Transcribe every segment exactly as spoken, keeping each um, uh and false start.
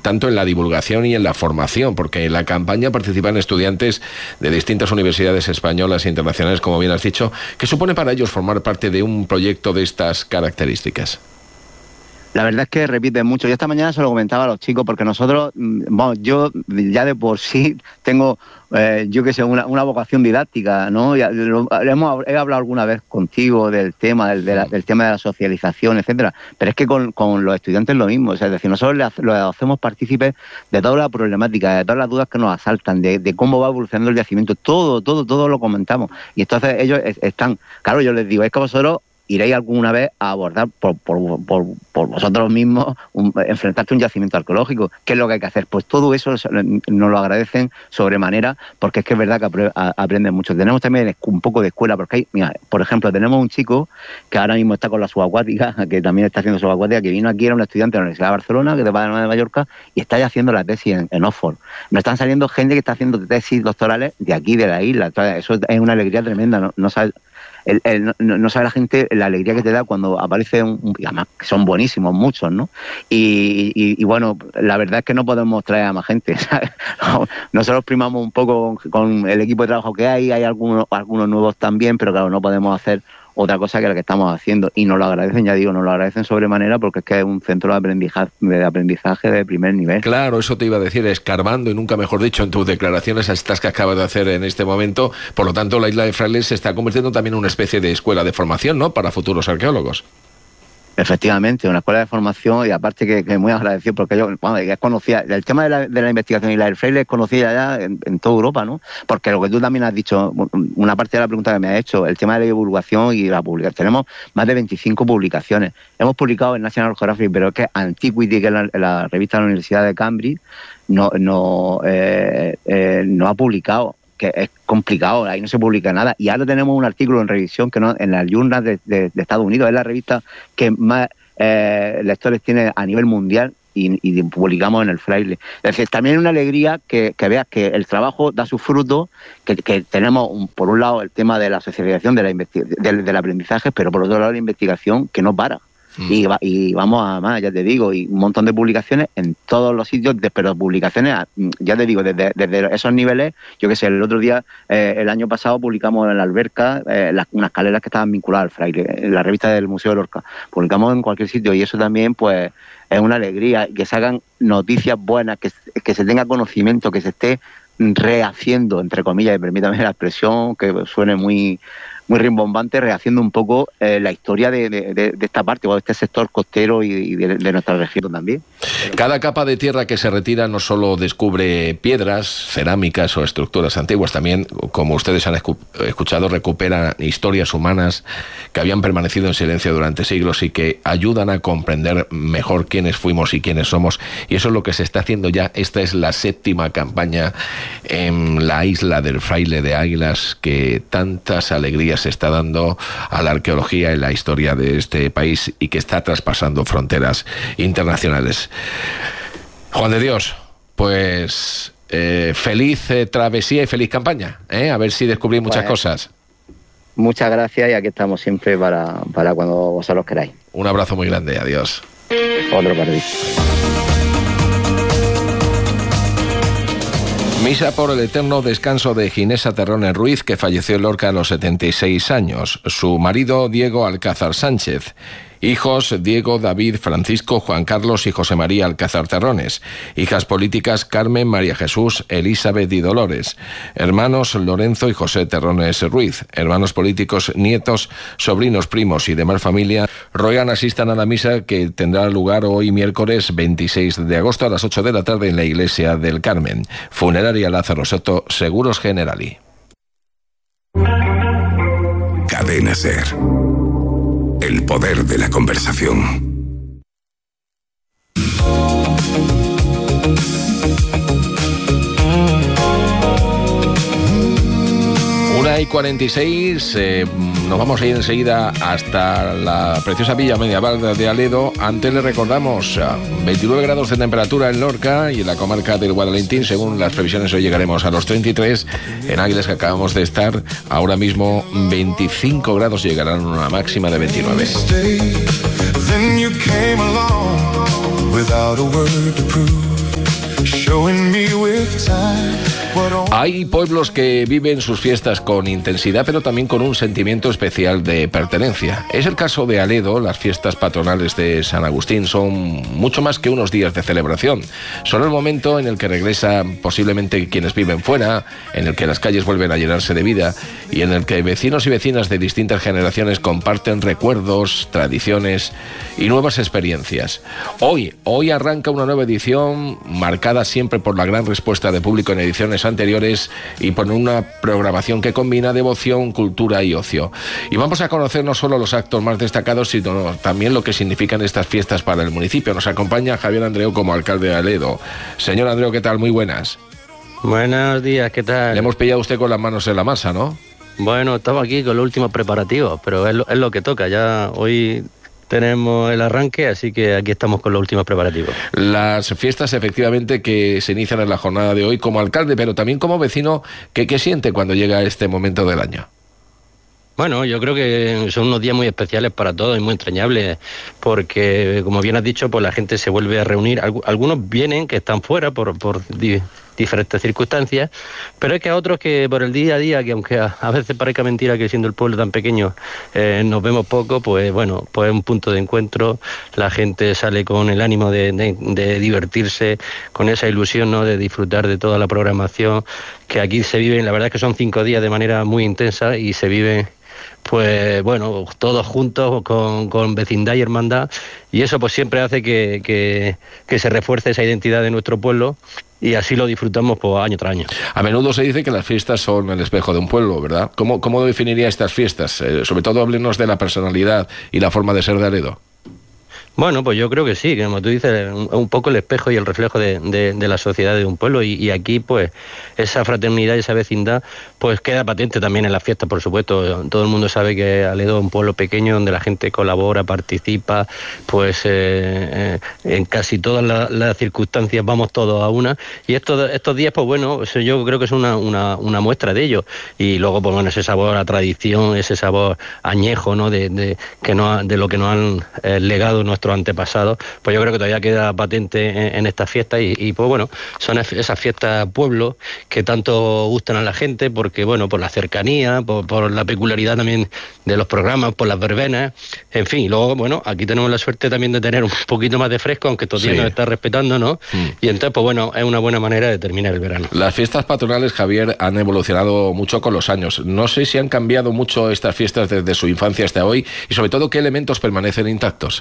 tanto en la divulgación y en la formación, porque en la campaña participan estudiantes de distintas universidades españolas e internacionales, como bien has dicho. ¿Qué supone para ellos formar parte de un proyecto de estas características? La verdad es que repiten mucho. Yo esta mañana se lo comentaba a los chicos, porque nosotros, vamos, yo ya de por sí tengo, eh, yo que sé, una, una vocación didáctica, ¿no? Ya, lo, hemos, he hablado alguna vez contigo del tema, del, de la, del tema de la socialización, etcétera. Pero es que con, con los estudiantes es lo mismo. O sea, es decir, nosotros les, les hacemos partícipes de toda la problemática, de todas las dudas que nos asaltan, de, de cómo va evolucionando el yacimiento. Todo, todo, todo lo comentamos. Y entonces ellos están, claro, yo les digo, es que vosotros iréis alguna vez a abordar por, por, por, por vosotros mismos, un, enfrentarte a un yacimiento arqueológico. ¿Qué es lo que hay que hacer? Pues todo eso nos lo agradecen sobremanera, porque es que es verdad que apre, a, aprenden mucho. Tenemos también un poco de escuela, porque hay, mira, por ejemplo, tenemos un chico que ahora mismo está con la subacuática, que también está haciendo subacuática, que vino aquí, era un estudiante de la Universidad de Barcelona, que de Palma de Mallorca, y está ya haciendo la tesis en, en Oxford. Nos están saliendo gente que está haciendo tesis doctorales de aquí, de la isla. Eso es una alegría tremenda, no, no sabes... El, el, no, no sabe la gente la alegría que te da cuando aparece un, un además que son buenísimos muchos, ¿no? Y, y, y bueno, la verdad es que no podemos traer a más gente, ¿sabes? Nosotros primamos un poco con, con el equipo de trabajo que hay, hay algunos, algunos nuevos también, pero claro, no podemos hacer otra cosa que la que estamos haciendo, y nos lo agradecen, ya digo, nos lo agradecen sobremanera, porque es que es un centro de aprendizaje, de aprendizaje de primer nivel. Claro, eso te iba a decir, escarbando, y nunca mejor dicho, en tus declaraciones, estas que acabas de hacer en este momento. Por lo tanto, la isla de Frailes se está convirtiendo también en una especie de escuela de formación, ¿no?, para futuros arqueólogos. Efectivamente, una escuela de formación, y aparte que, que muy agradecido, porque yo, bueno, ya conocía, el tema de la, de la investigación y la del Fraile conocía ya en, en toda Europa, ¿no? Porque lo que tú también has dicho, una parte de la pregunta que me has hecho, el tema de la divulgación y la publicación. Tenemos más de veinticinco publicaciones. Hemos publicado en National Geographic, pero es que Antiquity, que es la, la revista de la Universidad de Cambridge, no, no, eh, eh, no ha publicado, que es complicado, ahí no se publica nada. Y ahora tenemos un artículo en revisión que no, en la Journal de, de, de Estados Unidos, es la revista que más eh, lectores tiene a nivel mundial, y, y publicamos en el Fraile. Es decir, también es una alegría que, que veas que el trabajo da sus frutos, que, que tenemos un, por un lado el tema de la socialización, de la investi- del, del aprendizaje, pero por otro lado la investigación que no para. Y, va, y vamos a más, ya te digo, y un montón de publicaciones en todos los sitios, de, pero publicaciones, ya te digo, desde, desde esos niveles. Yo que sé, el otro día, eh, el año pasado, publicamos en la Alberca eh, las, unas escaleras que estaban vinculadas al Fraile, en la revista del Museo de Lorca. Publicamos en cualquier sitio, y eso también, pues, es una alegría, que se hagan noticias buenas, que, que se tenga conocimiento, que se esté rehaciendo, entre comillas, y permítame la expresión, que suene muy... muy rimbombante, rehaciendo un poco eh, la historia de, de, de esta parte, o de este sector costero y, y de, de nuestra región también. Cada capa de tierra que se retira no solo descubre piedras, cerámicas o estructuras antiguas, también, como ustedes han escuchado, recupera historias humanas que habían permanecido en silencio durante siglos y que ayudan a comprender mejor quiénes fuimos y quiénes somos. Y eso es lo que se está haciendo ya. Esta es la séptima campaña en la isla del Fraile de Águilas, que tantas alegrías se está dando a la arqueología y la historia de este país, y que está traspasando fronteras internacionales. Juan de Dios, pues eh, feliz eh, travesía y feliz campaña, ¿eh? A ver si descubrí muchas pues, cosas. Muchas gracias, y aquí estamos siempre para, para cuando vosotros queráis. Un abrazo muy grande, adiós. Otro para ti. Misa por el eterno descanso de Ginesa Terrones Ruiz, que falleció en Lorca a los setenta y seis años. Su marido, Diego Alcázar Sánchez. Hijos, Diego, David, Francisco, Juan Carlos y José María Alcázar Terrones. Hijas políticas, Carmen, María Jesús, Elizabeth y Dolores. Hermanos, Lorenzo y José Terrones Ruiz. Hermanos políticos, nietos, sobrinos, primos y demás familia. Ruegan asistan a la misa, que tendrá lugar hoy miércoles veintiséis de agosto a las ocho de la tarde en la iglesia del Carmen. Funeraria Lázaro Soto, Seguros Generali. Cadena Ser. El poder de la conversación. Una y cuarenta y seis, eh, nos vamos a ir enseguida hasta la preciosa Villa Medieval de Aledo. Antes le recordamos, veintinueve grados de temperatura en Lorca y en la comarca del Guadalentín. Según las previsiones, hoy llegaremos a los treinta y tres. En Águilas, que acabamos de estar, ahora mismo veinticinco grados, llegarán a una máxima de veintinueve. Hay pueblos que viven sus fiestas con intensidad, pero también con un sentimiento especial de pertenencia. Es el caso de Aledo. Las fiestas patronales de San Agustín son mucho más que unos días de celebración. Son el momento en el que regresan posiblemente quienes viven fuera, en el que las calles vuelven a llenarse de vida y en el que vecinos y vecinas de distintas generaciones comparten recuerdos, tradiciones y nuevas experiencias. Hoy, hoy arranca una nueva edición marcada siempre por la gran respuesta de público en ediciones anteriores y por una programación que combina devoción, cultura y ocio. Y vamos a conocer no solo los actos más destacados, sino también lo que significan estas fiestas para el municipio. Nos acompaña Javier Andreu como alcalde de Aledo. Señor Andreu, ¿qué tal? Muy buenas. Buenos días, ¿qué tal? Le hemos pillado a usted con las manos en la masa, ¿no? Bueno, estamos aquí con los últimos preparativos, pero es lo, es lo que toca. Ya hoy tenemos el arranque, así que aquí estamos con los últimos preparativos. Las fiestas, efectivamente, que se inician en la jornada de hoy como alcalde, pero también como vecino, ¿qué, qué siente cuando llega este momento del año? Bueno, yo creo que son unos días muy especiales para todos y muy entrañables, porque, como bien has dicho, pues la gente se vuelve a reunir. Algunos vienen que están fuera por, por di, diferentes circunstancias, pero es que a otros que por el día a día, que aunque a, a veces parezca mentira que siendo el pueblo tan pequeño eh, nos vemos poco, pues bueno, pues es un punto de encuentro. La gente sale con el ánimo de, de, de divertirse, con esa ilusión, ¿no?, de disfrutar de toda la programación que aquí se vive. La verdad es que son cinco días de manera muy intensa y se vive, pues bueno, todos juntos con, con vecindad y hermandad, y eso pues siempre hace que, que, que se refuerce esa identidad de nuestro pueblo y así lo disfrutamos pues, año tras año. A menudo se dice que las fiestas son el espejo de un pueblo, ¿verdad? ¿Cómo, cómo definiría estas fiestas? Eh, sobre todo háblenos de la personalidad y la forma de ser de Aledo. Bueno, pues yo creo que sí, que como tú dices, un, un poco el espejo y el reflejo de, de, de la sociedad de un pueblo, y, y aquí pues esa fraternidad y esa vecindad pues queda patente también en las fiestas, por supuesto. Todo el mundo sabe que Aledo es un pueblo pequeño donde la gente colabora, participa, pues eh, eh, en casi todas la, las circunstancias vamos todos a una, y estos, estos días pues bueno, yo creo que es una, una, una muestra de ello, y luego pues bueno, ese sabor a tradición, ese sabor añejo, ¿no?, de, de, que no, de lo que nos han eh, legado nuestros antepasados, pues yo creo que todavía queda patente en, en estas fiestas, y, y pues bueno, son esas fiestas pueblo que tanto gustan a la gente, porque bueno, por la cercanía, por, por la peculiaridad también de los programas, por las verbenas, en fin. Y luego bueno, aquí tenemos la suerte también de tener un poquito más de fresco, aunque estos días sí nos está respetando, ¿no? Mm. Y entonces pues bueno, es una buena manera de terminar el verano. Las fiestas patronales, Javier, han evolucionado mucho con los años. No sé si han cambiado mucho estas fiestas desde su infancia hasta hoy, y sobre todo qué elementos permanecen intactos.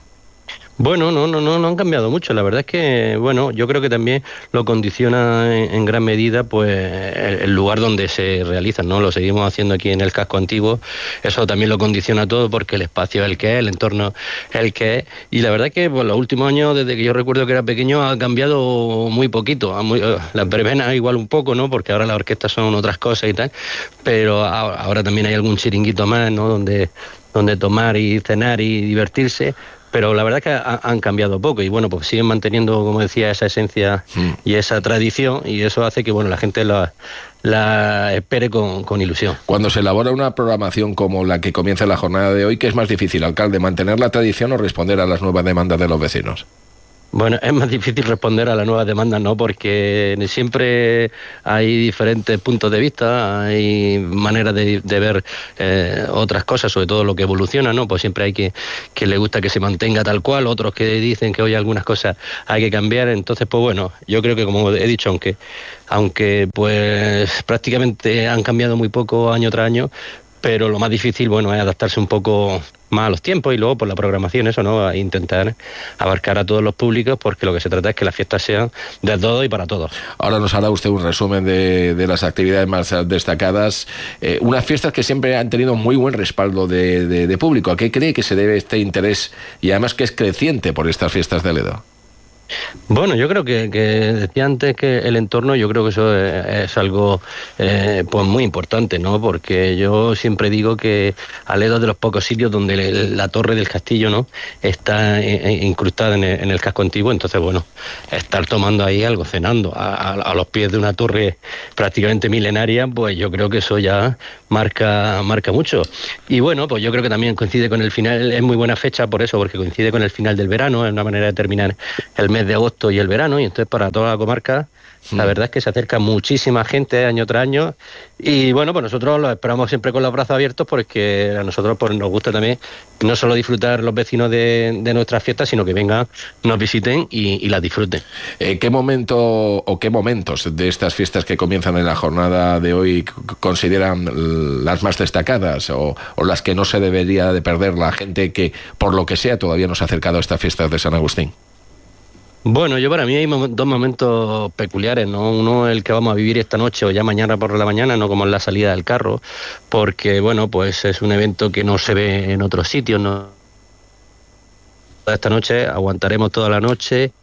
Bueno, no, no, no, no han cambiado mucho. La verdad es que, bueno, yo creo que también lo condiciona en, en gran medida, pues, el, el lugar donde se realizan, ¿no? Lo seguimos haciendo aquí en el casco antiguo. Eso también lo condiciona todo, porque el espacio es el que es, el entorno es el que es. Y la verdad es que, pues, los últimos años, desde que yo recuerdo que era pequeño, ha cambiado muy poquito. Muy, las verbenas igual un poco, ¿no? Porque ahora las orquestas son otras cosas y tal. Pero ahora, ahora también hay algún chiringuito más, ¿no? Donde, donde tomar y cenar y divertirse. Pero la verdad es que ha, han cambiado poco, y bueno, pues siguen manteniendo, como decía, esa esencia mm. y esa tradición, y eso hace que bueno, la gente la, la espere con, con ilusión. Cuando se elabora una programación como la que comienza la jornada de hoy, ¿qué es más difícil, alcalde, mantener la tradición o responder a las nuevas demandas de los vecinos? Bueno, es más difícil responder a las nuevas demandas, ¿no? Porque siempre hay diferentes puntos de vista, hay maneras de, de ver eh, otras cosas, sobre todo lo que evoluciona, ¿no? Pues siempre hay que, que le gusta que se mantenga tal cual, otros que dicen que hoy algunas cosas hay que cambiar. Entonces, pues bueno, yo creo que, como he dicho, aunque, aunque pues prácticamente han cambiado muy poco año tras año, pero lo más difícil, bueno, es adaptarse un poco más a los tiempos, y luego por la programación, eso, ¿no? A intentar abarcar a todos los públicos, porque lo que se trata es que las fiestas sean de todo y para todos. Ahora nos hará usted un resumen de, de las actividades más destacadas, eh, unas fiestas que siempre han tenido muy buen respaldo de, de, de público. ¿A qué cree que se debe este interés, y además que es creciente por estas fiestas de Aledo? Bueno, yo creo que, que decía antes que el entorno, yo creo que eso es, es algo eh, pues muy importante, ¿no? Porque yo siempre digo que Aledo es de los pocos sitios donde le, la torre del castillo, ¿no?, está eh, incrustada en el, en el casco antiguo. Entonces, bueno, estar tomando ahí algo, cenando a, a, a los pies de una torre prácticamente milenaria, pues yo creo que eso ya marca, marca mucho. Y bueno, pues yo creo que también coincide con el final, es muy buena fecha por eso, porque coincide con el final del verano, es una manera de terminar el mes mes de agosto y el verano, y entonces para toda la comarca la verdad es que se acerca muchísima gente año tras año, y bueno, pues nosotros los esperamos siempre con los brazos abiertos, porque a nosotros pues nos gusta también no solo disfrutar los vecinos de, de nuestras fiestas, sino que vengan, nos visiten y, y las disfruten. Eh, ¿Qué momento o qué momentos de estas fiestas que comienzan en la jornada de hoy consideran las más destacadas o, o las que no se debería de perder la gente que, por lo que sea, todavía no se ha acercado a estas fiestas de San Agustín? Bueno, yo para mí hay mom- dos momentos peculiares, ¿no? Uno el que vamos a vivir esta noche o ya mañana por la mañana, no como es la salida del carro, porque bueno, pues es un evento que no se ve en otros sitios, ¿no? Esta noche aguantaremos toda la noche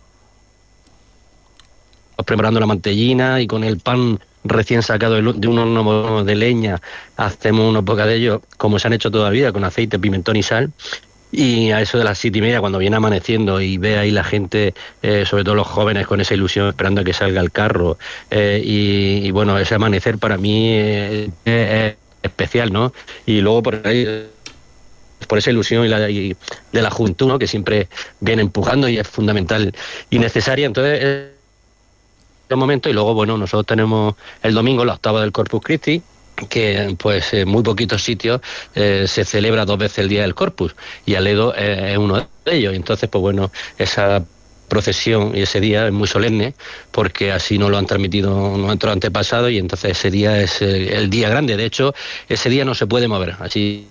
preparando la mantellina, y con el pan recién sacado de un horno de leña hacemos unos bocadillos como se han hecho toda la vida, con aceite, pimentón y sal. Y a eso de las siete y media, cuando viene amaneciendo y ve ahí la gente, eh, sobre todo los jóvenes, con esa ilusión esperando a que salga el carro, eh, y, y bueno, ese amanecer para mí eh, es especial, ¿no? Y luego por ahí, por esa ilusión y la, y de la juventud, ¿no? Que siempre viene empujando y es fundamental y necesaria. Entonces, eh, un momento. Y luego, bueno, nosotros tenemos el domingo la octava del Corpus Christi, que pues en muy poquitos sitios eh, se celebra dos veces el Día del Corpus, y Aledo eh, es uno de ellos. Entonces, pues bueno, esa procesión y ese día es muy solemne, porque así nos lo han transmitido nuestros antepasados, y entonces ese día es el, el día grande. De hecho, ese día no se puede mover. Así,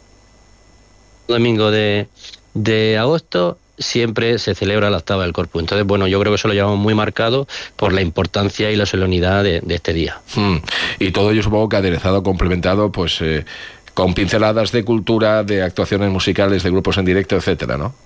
domingo de, de agosto siempre se celebra la octava del Corpus. Entonces, bueno, yo creo que eso lo llevamos muy marcado por la importancia y la solemnidad de, de este día. Mm. Y todo ello supongo que aderezado, complementado, pues eh, con pinceladas de cultura, de actuaciones musicales, de grupos en directo, etcétera, ¿no?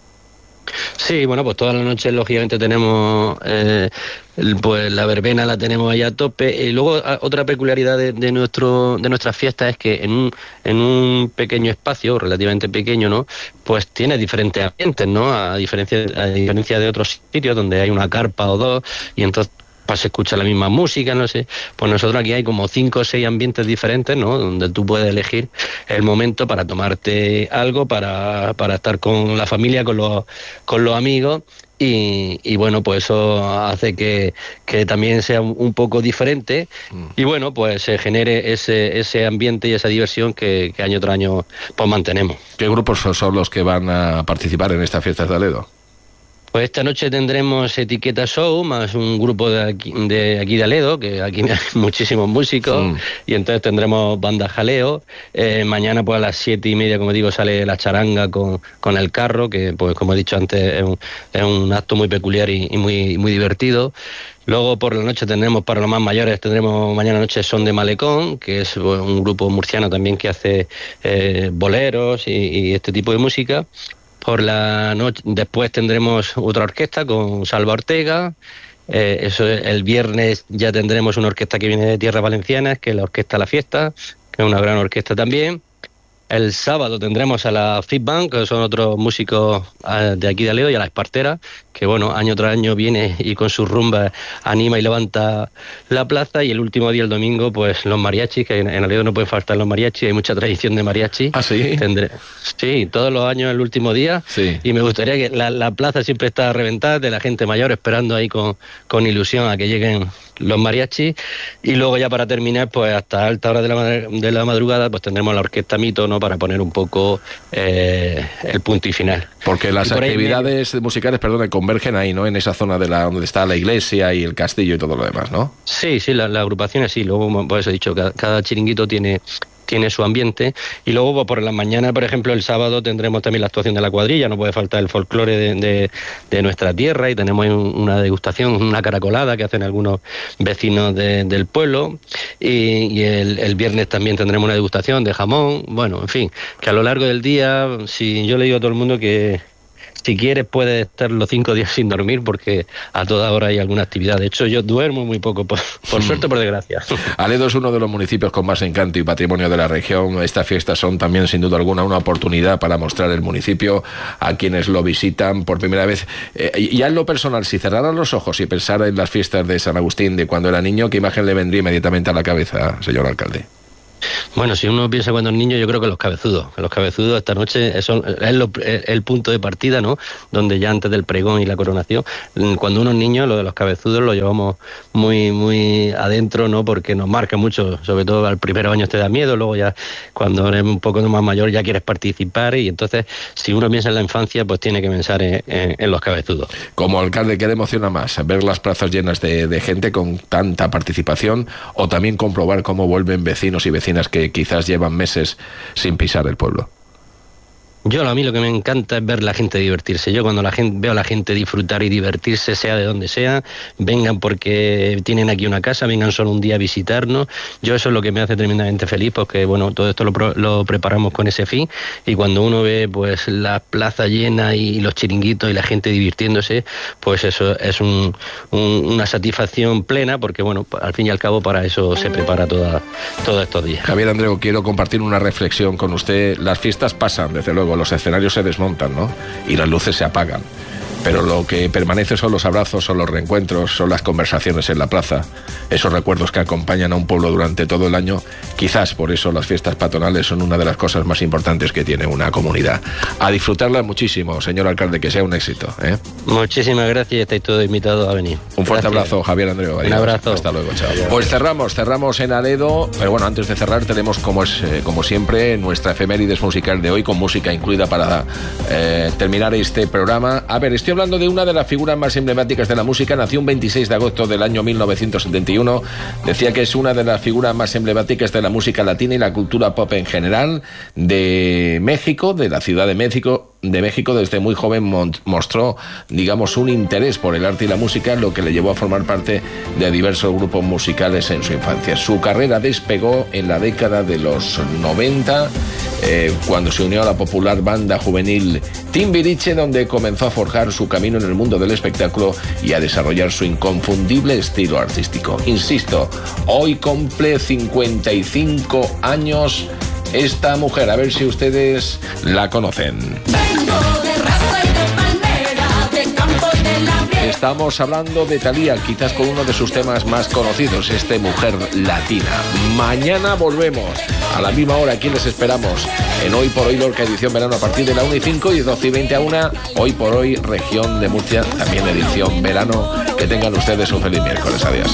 Sí, bueno, pues todas las noches lógicamente tenemos eh, pues la verbena la tenemos ahí a tope. Y luego otra peculiaridad de, de nuestro de nuestras fiestas es que en un en un pequeño espacio, relativamente pequeño, ¿no? Pues tiene diferentes ambientes, ¿no? A diferencia a diferencia de otros sitios donde hay una carpa o dos, y entonces se escucha la misma música, no sé. Pues nosotros aquí hay como cinco o seis ambientes diferentes, ¿no? Donde tú puedes elegir el momento para tomarte algo, para, para estar con la familia, con los, con los amigos. Y, y bueno, pues eso hace que, que también sea un, un poco diferente, mm. y bueno, pues se genere ese, ese ambiente y esa diversión que, que año tras año pues mantenemos. ¿Qué grupos son los que van a participar en estas fiestas de Aledo? Pues esta noche tendremos Etiqueta Show, más un grupo de aquí de, aquí de Aledo, que aquí hay muchísimos músicos, mm. y entonces tendremos banda Jaleo. Eh, mañana pues a las siete y media, como digo, sale la charanga con, con el carro, que pues como he dicho antes es un, es un acto muy peculiar y, y muy, muy divertido. Luego por la noche tendremos, para los más mayores, tendremos mañana noche Son de Malecón, que es un grupo murciano también que hace eh, boleros y, y este tipo de música. Por la noche, después tendremos otra orquesta con Salva Ortega. Eh, eso el viernes ya tendremos una orquesta que viene de Tierras Valencianas, que es la Orquesta La Fiesta, que es una gran orquesta también. El sábado tendremos a la Fit Band, que son otros músicos de aquí de Aledo, y a la Espartera, que bueno, año tras año viene y con sus rumbas anima y levanta la plaza. Y el último día, el domingo, pues los mariachis, que en Aledo no pueden faltar los mariachis, hay mucha tradición de mariachi. ¿Ah, sí? Tendré, sí, todos los años el último día, sí. Y me gustaría que la, la plaza siempre está reventada de la gente mayor, esperando ahí con, con ilusión a que lleguen los mariachis. Y luego ya para terminar, pues hasta alta hora de la, de la madrugada, pues tendremos la Orquesta Mito, ¿no? Para poner un poco eh, el punto y final. Porque las actividades medio... musicales, perdón, convergen ahí, ¿no? En esa zona de la donde está la iglesia y el castillo y todo lo demás, ¿no? Sí, sí, las la agrupaciones sí. Luego, por eso he dicho, cada, cada chiringuito tiene... tiene su ambiente. Y luego pues, por la mañana, por ejemplo, el sábado tendremos también la actuación de la cuadrilla, no puede faltar el folclore de, de, de nuestra tierra, y tenemos una degustación, una caracolada que hacen algunos vecinos de, del pueblo, y, y el, el viernes también tendremos una degustación de jamón. Bueno, en fin, que a lo largo del día, si yo le digo a todo el mundo que si quieres puedes estar los cinco días sin dormir, porque a toda hora hay alguna actividad. De hecho, yo duermo muy poco, por, por suerte o por desgracia. Aledo es uno de los municipios con más encanto y patrimonio de la región. Estas fiestas son también, sin duda alguna, una oportunidad para mostrar el municipio a quienes lo visitan por primera vez. Eh, ya en lo personal, si cerrara los ojos y pensara en las fiestas de San Agustín de cuando era niño, ¿qué imagen le vendría inmediatamente a la cabeza, señor alcalde? Bueno, si uno piensa cuando es niño, yo creo que los cabezudos. Que los cabezudos esta noche son, es lo, el punto de partida, ¿no? Donde ya antes del pregón y la coronación, cuando uno es niño, lo de los cabezudos lo llevamos muy muy adentro, ¿no? Porque nos marca mucho, sobre todo al primer año te da miedo, luego ya cuando eres un poco más mayor ya quieres participar, y entonces si uno piensa en la infancia, pues tiene que pensar en, en, en los cabezudos. Como alcalde, ¿qué le emociona más? ¿Ver las plazas llenas de, de gente con tanta participación, o también comprobar cómo vuelven vecinos y vecinas que quizás llevan meses sin pisar el pueblo? Yo a mí lo que me encanta es ver la gente divertirse. Yo cuando la gente veo a la gente disfrutar y divertirse, sea de donde sea, vengan porque tienen aquí una casa, vengan solo un día a visitarnos, yo eso es lo que me hace tremendamente feliz, porque bueno, todo esto lo, lo preparamos con ese fin, y cuando uno ve pues la plaza llena y los chiringuitos y la gente divirtiéndose, pues eso es un, un, una satisfacción plena, porque bueno, al fin y al cabo para eso se prepara toda, todos estos días. Javier Andreu, quiero compartir una reflexión con usted. Las fiestas pasan, desde luego, los escenarios se desmontan, ¿no? Y las luces se apagan. Pero lo que permanece son los abrazos, son los reencuentros, son las conversaciones en la plaza, esos recuerdos que acompañan a un pueblo durante todo el año. Quizás por eso las fiestas patronales son una de las cosas más importantes que tiene una comunidad. A disfrutarlas muchísimo, señor alcalde, que sea un éxito, ¿eh? Muchísimas gracias, estáis todos invitados a venir. Un fuerte Gracias. abrazo, Javier Andreu. Un abrazo. Hasta luego, chao. Pues cerramos, cerramos en Aredo, pero bueno, antes de cerrar tenemos, como es eh, como siempre, nuestra efemérides musical de hoy, con música incluida para eh, terminar este programa. A ver, estoy hablando de una de las figuras más emblemáticas de la música. Nació un veintiséis de agosto del año mil novecientos setenta y uno. Decía que es una de las figuras más emblemáticas de la música latina y la cultura pop en general, de México, de la Ciudad de México. De México, desde muy joven mostró, digamos, un interés por el arte y la música, lo que le llevó a formar parte de diversos grupos musicales en su infancia. Su carrera despegó en la década de los noventa, eh, cuando se unió a la popular banda juvenil Timbiriche, donde comenzó a forjar su camino en el mundo del espectáculo y a desarrollar su inconfundible estilo artístico. Insisto, hoy cumple cincuenta y cinco años esta mujer, a ver si ustedes la conocen. Estamos hablando de Thalía, quizás con uno de sus temas más conocidos, este Mujer Latina. Mañana volvemos a la misma hora. Aquí les esperamos en Hoy por Hoy Lorca, edición verano, a partir de la una y cinco, y doce y veinte a una. Hoy por Hoy, región de Murcia, también edición verano. Que tengan ustedes un feliz miércoles. Adiós.